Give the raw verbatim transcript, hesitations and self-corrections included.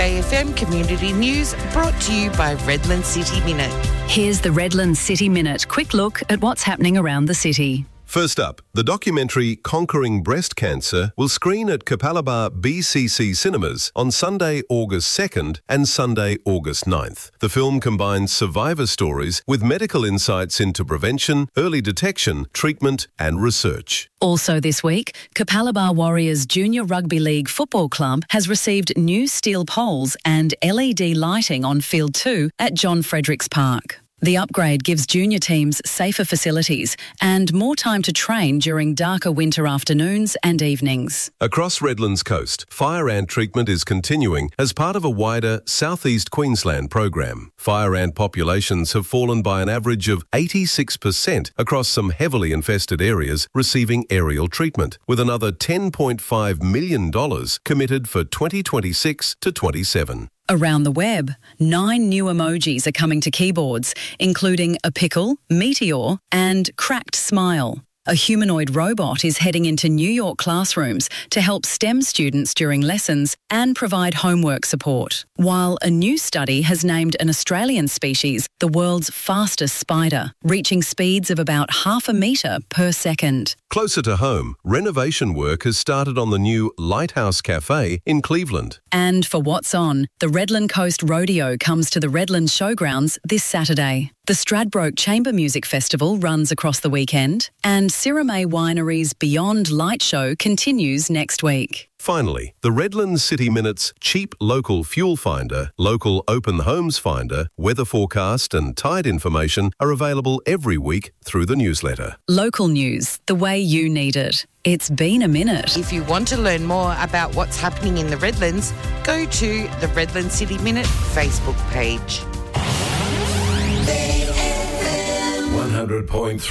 A F M Community News brought to you by Redland City Minute. Here's the Redland City Minute. Quick look at what's happening around the city. First up, the documentary Conquering Breast Cancer will screen at Capalaba B C C Cinemas on Sunday, August second and Sunday, August ninth. The film combines survivor stories with medical insights into prevention, early detection, treatment and research. Also this week, Capalaba Warriors Junior Rugby League Football Club has received new steel poles and L E D lighting on Field two at John Fredericks Park. The upgrade gives junior teams safer facilities and more time to train during darker winter afternoons and evenings. Across Redland's coast, fire ant treatment is continuing as part of a wider South East Queensland program. Fire ant populations have fallen by an average of eighty-six percent across some heavily infested areas receiving aerial treatment, with another ten point five million dollars committed for twenty twenty-six to twenty-seven. Around the web, nine new emojis are coming to keyboards, including a pickle, meteor and cracked smile. A humanoid robot is heading into New York classrooms to help STEM students during lessons and provide homework support, while a new study has named an Australian species the world's fastest spider, reaching speeds of about half a metre per second. Closer to home, renovation work has started on the new Lighthouse Cafe in Cleveland. And for What's On, the Redland Coast Rodeo comes to the Redland Showgrounds this Saturday. The Stradbroke Chamber Music Festival runs across the weekend, and Siramay Winery's Beyond Light Show continues next week. Finally, the Redland City Minute's cheap local fuel finder, local open homes finder, weather forecast and tide information are available every week through the newsletter. Local news, the way you need it. It's been a minute. If you want to learn more about what's happening in the Redlands, go to the Redland City Minute Facebook page. one hundred point three